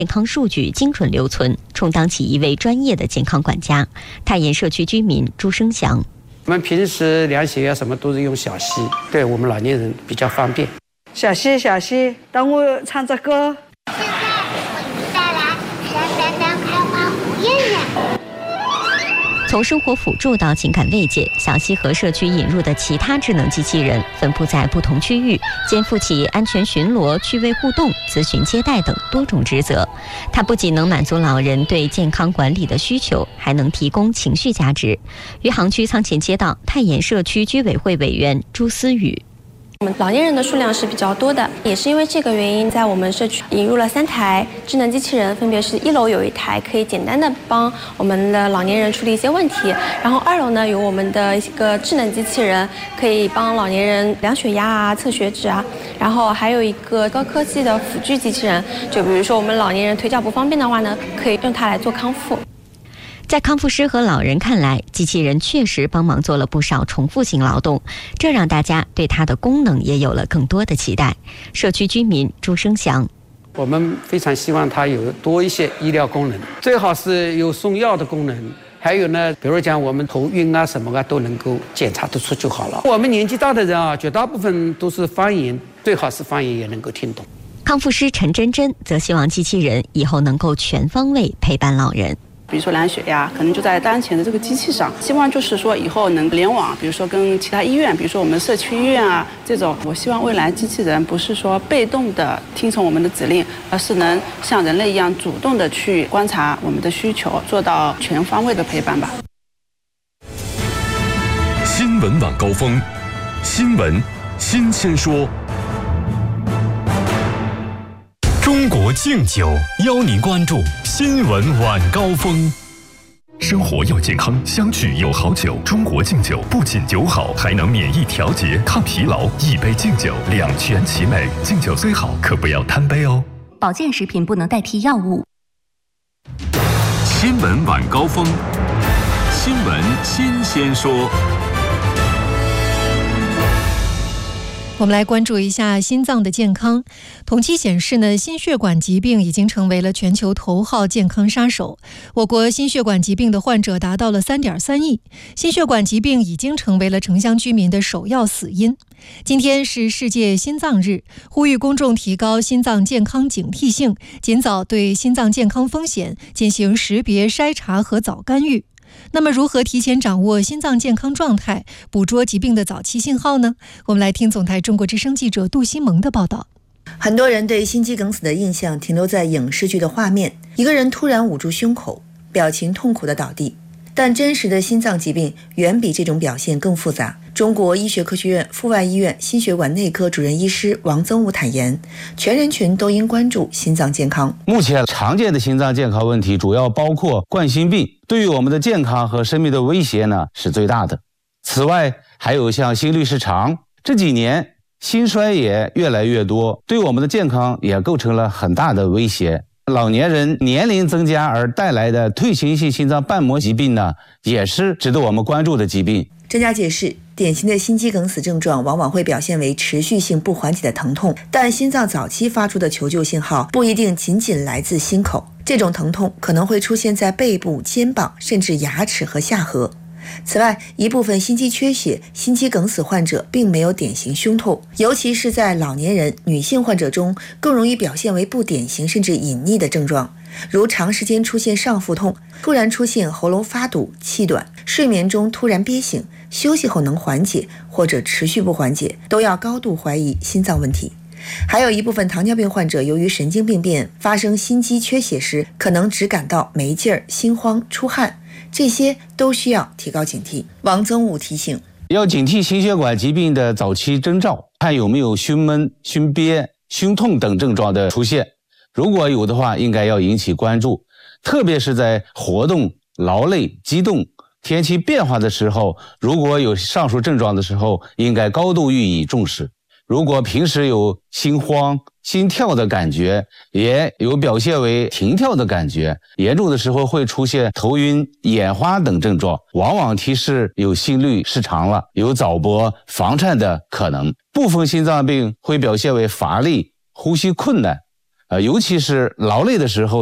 健康数据精准留存，充当起一位专业的健康管家。太原社区居民朱生祥： 我们平时量血压什么都是用小溪，对我们老年人比较方便。 小溪小溪，当我唱着歌。 现在为你带来山丹丹开花胡艳艳。 从生活辅助到情感慰藉，小溪和社区引入的其他智能机器人分布在不同区域，肩负起安全巡逻、趣味互动、咨询接待等多种职责。它不仅能满足老人对健康管理的需求，还能提供情绪价值。余杭区仓前街道太原社区居委会委员朱思雨： 我们老年人的数量是比较多的，也是因为这个原因，在我们社区引入了3台智能机器人，分别是1楼有1台，可以简单的帮我们的老年人处理一些问题，然后2楼呢有我们的一个智能机器人，可以帮老年人量血压啊、测血脂啊，然后还有一个高科技的辅具机器人，就比如说我们老年人腿脚不方便的话呢，可以用它来做康复。 在康复师和老人看来，机器人确实帮忙做了不少重复性劳动，这让大家对它的功能也有了更多的期待。社区居民朱生祥： 我们非常希望它有多一些医疗功能，最好是有送药的功能，还有呢，比如讲我们头晕啊什么啊都能够检查得出就好了。我们年纪大的人啊，绝大部分都是方言，最好是方言也能够听懂。 康复师陈真真则希望机器人以后能够全方位陪伴老人。 比如说量血压，可能就在当前的这个机器上，希望就是说以后能联网，比如说跟其他医院，比如说我们社区医院啊这种。我希望未来机器人不是说被动的听从我们的指令，而是能像人类一样主动的去观察我们的需求，做到全方位的陪伴吧。 新闻晚高峰，新闻新鲜说。中国敬酒邀您关注新闻晚高峰。生活要健康，相聚有好酒。中国敬酒不仅酒好，还能免疫调节、抗疲劳。一杯敬酒，两全其美。敬酒虽好，可不要贪杯哦。 保健食品不能代替药物。 新闻晚高峰，新闻新鲜说。 我们来关注一下心脏的健康。统计显示呢，心血管疾病已经成为了全球头号健康杀手。我国心血管疾病的患者达到了3.3亿，心血管疾病已经成为了城乡居民的首要死因。今天是世界心脏日，呼吁公众提高心脏健康警惕性，尽早对心脏健康风险进行识别、筛查和早干预。那么如何提前掌握心脏健康状态，捕捉疾病的早期信号呢？我们来听总台中国之声记者杜新萌的报道。 很多人对心肌梗死的印象停留在影视剧的画面，一个人突然捂住胸口，表情痛苦地倒地。但真实的心脏疾病远比这种表现更复杂。中国医学科学院阜外医院心血管内科主任医师王增武坦言，全人群都应关注心脏健康。 目前常见的心脏健康问题主要包括冠心病，对于我们的健康和生命的威胁呢是最大的。此外，还有像心律失常，这几年心衰也越来越多，对我们的健康也构成了很大的威胁。老年人年龄增加而带来的退行性心脏瓣膜疾病呢，也是值得我们关注的疾病。 专家解释，典型的心肌梗死症状往往会表现为持续性不缓解的疼痛，但心脏早期发出的求救信号不一定仅仅来自心口，这种疼痛可能会出现在背部、肩膀，甚至牙齿和下颌。此外，一部分心肌缺血、心肌梗死患者并没有典型胸痛，尤其是在老年人、女性患者中，更容易表现为不典型甚至隐匿的症状，如长时间出现上腹痛、突然出现喉咙发堵、气短、睡眠中突然憋醒、休息后能缓解或者持续不缓解，都要高度怀疑心脏问题。还有一部分糖尿病患者由于神经病变发生心肌缺血时，可能只感到没劲儿、心慌、出汗，这些都需要提高警惕。王增武提醒， 要警惕心血管疾病的早期征兆，看有没有胸闷、胸憋、胸痛等症状的出现，如果有的话，应该要引起关注，特别是在活动、劳累、激动、天气变化的时候，如果有上述症状的时候，应该高度予以重视。如果平时有心慌、心跳的感觉，也有表现为停跳的感觉，严重的时候会出现头晕、眼花等症状，往往提示有心律失常了，有早搏、房颤的可能。部分心脏病会表现为乏力、呼吸困难， 尤其是劳累的时候。